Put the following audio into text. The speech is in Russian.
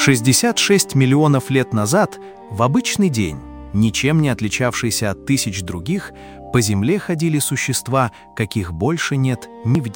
66 миллионов лет назад, в обычный день, ничем не отличавшийся от тысяч других, по Земле ходили существа, каких больше нет ни в